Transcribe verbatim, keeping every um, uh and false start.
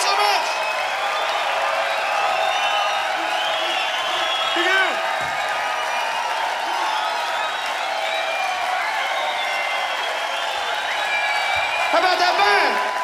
so much. Thank you. How about that band?